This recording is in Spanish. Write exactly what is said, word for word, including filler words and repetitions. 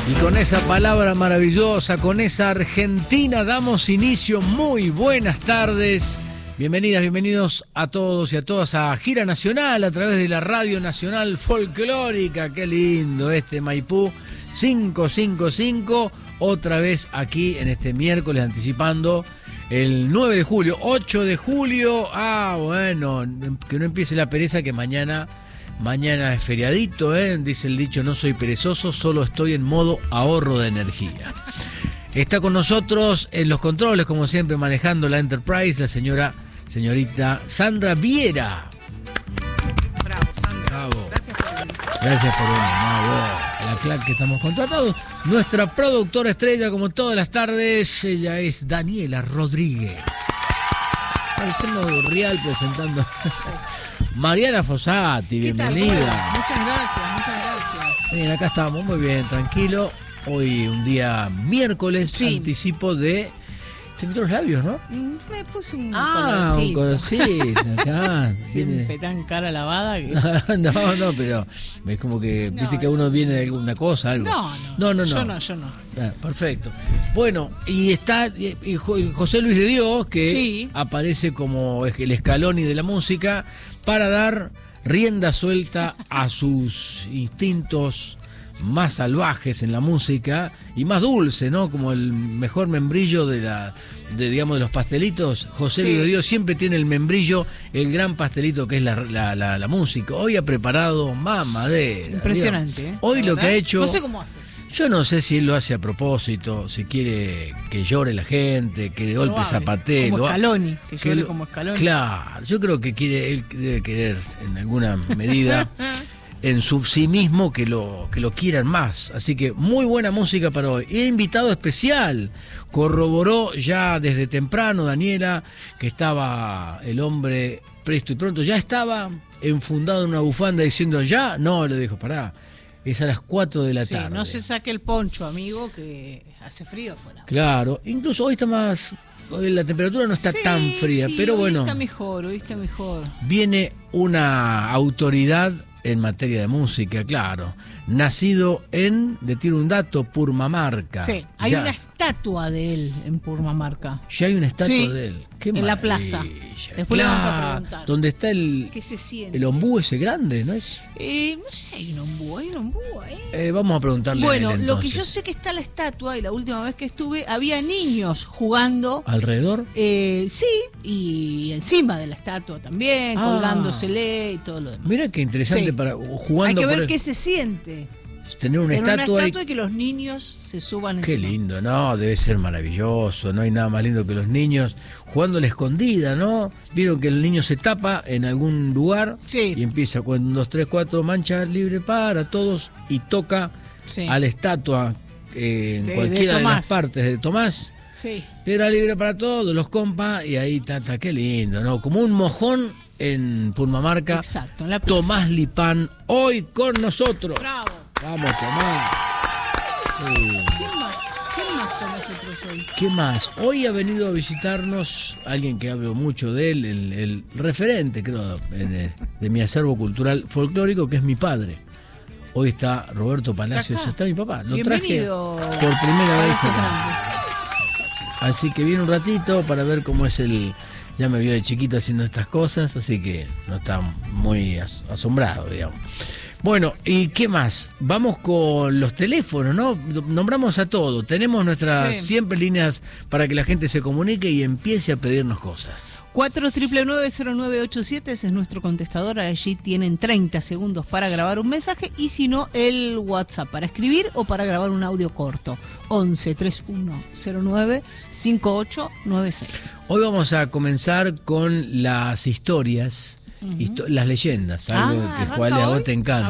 Y con esa palabra maravillosa, con esa Argentina, damos inicio. Muy buenas tardes. Bienvenidas, bienvenidos a todos y a todas a Gira Nacional a través de la Radio Nacional Folclórica. Qué lindo este Maipú cinco cinco cinco. Otra vez aquí en este miércoles, anticipando el nueve de julio, ocho de julio. Ah, bueno, que no empiece la pereza, que mañana... Mañana es feriadito, ¿eh? Dice el dicho, no soy perezoso, solo estoy en modo ahorro de energía. Está con nosotros en los controles, como siempre, manejando la Enterprise, la señora, señorita Sandra Viera. Bravo, Sandra. Bravo. Gracias por venir. Gracias por venir. No, bueno, la clac que estamos contratados. Nuestra productora estrella, como todas las tardes, ella es Daniela Rodríguez. Parecemos real presentando. Sí. Mariana Fossati, bienvenida. Tal? Muchas gracias, muchas gracias. Bien, acá estamos muy bien, tranquilo. Hoy un día miércoles, Sí. anticipo de... Te invito los labios, ¿no? Me puse un Ah, un colorcito. colorcito acá. Siempre Tiene- tan cara lavada que... no, no, pero es como que, No, viste que es- uno viene de alguna cosa, algo. No, no, no, no, no. Yo no, yo no. Ah, perfecto. Bueno, y está y- y Jo- José Luis de Dios, que Sí. aparece como el Scaloni de la música, para dar rienda suelta a sus instintos más salvajes en la música y más dulce, ¿no? Como el mejor membrillo de la, de, digamos, de los pastelitos. José Sí. Luis de Dios siempre tiene el membrillo, el gran pastelito que es la, la, la, la música. Hoy ha preparado mamadera. Impresionante, digamos. ¿eh? Hoy La lo verdad. que ha hecho... No sé cómo hace. Yo no sé si él lo hace a propósito, si quiere que llore la gente, que de golpe Probable. zapatee. Como lo ha- Scaloni, que que llore lo- como Scaloni. Claro, yo creo que quiere, él debe querer en alguna medida en su sí mismo que lo, que lo quieran más. Así que muy buena música para hoy. Y invitado especial, corroboró ya desde temprano Daniela que estaba el hombre presto y pronto, ya estaba enfundado en una bufanda diciendo ya, no, le dijo, pará. Es a las cuatro de la Sí, tarde. no se saque el poncho, amigo, que hace frío afuera. Claro, incluso hoy está más... Hoy la temperatura no está Sí, tan fría, sí, pero hoy bueno, está mejor, hoy está mejor. viene una autoridad en materia de música, claro. Nacido en, le tiro un dato, Purmamarca. Sí, hay ya, una estatua de él en Purmamarca. ya hay una estatua Sí, de él. Qué en la plaza. maravilla. Después le vamos a Claro, preguntar. donde está el, ¿Qué se siente? el ombú ese grande, ¿no es? Eh, no sé si hay un ombú, hay un ombú ahí. Eh, vamos a preguntarle Bueno, a él, lo que entonces. yo sé que está la estatua, y la última vez que estuve, había niños jugando, ¿Alrededor? eh, sí, y encima de la estatua también, Ah. colgándosele y todo lo demás. Mira qué interesante Sí. para jugando Hay que ver por- qué se siente. tener una Tener una estatua y- estatua y que los niños se suban Qué encima. lindo, ¿no? Debe ser maravilloso, no hay nada más lindo que los niños jugando a la escondida, ¿no? Vieron que el niño se tapa en algún lugar Sí. y empieza con un, dos, tres, cuatro, mancha libre para todos y toca Sí. a la estatua eh, en De- de cualquiera de, Tomás. las partes de Tomás. Sí. Piedra libre para todos, los compas, y ahí está, está, qué lindo, ¿no? Como un mojón en Purmamarca. Exacto, en la plaza. Tomás Lipán, hoy con nosotros. Bravo. Vamos, Tomás. Eh, ¿Quién más? ¿Quién más con nosotros hoy? ¿Qué más? Hoy ha venido a visitarnos alguien que hablo mucho de él, el, el referente, creo, de, de mi acervo cultural folclórico, que es mi padre. Hoy está Roberto Palacios, acá. está, mi papá. Lo Bienvenido. traje por primera vez Parece acá. Así que viene un ratito para ver cómo es el... Ya me vio de chiquito haciendo estas cosas, así que no está muy as- asombrado, digamos. Bueno, ¿y qué más? Vamos con los teléfonos, ¿no? Nombramos a todo. Tenemos nuestras Sí. siempre líneas para que la gente se comunique y empiece a pedirnos cosas. cuatro nueve nueve cero nueve ocho siete, ese es nuestro contestador. Allí tienen treinta segundos para grabar un mensaje y si no, el WhatsApp para escribir o para grabar un audio corto. once treinta y uno cero nueve cincuenta y ocho noventa y seis. Hoy vamos a comenzar con las historias, histo- las leyendas, algo Ah, que ¿arranca cual a vos hoy? te encanta.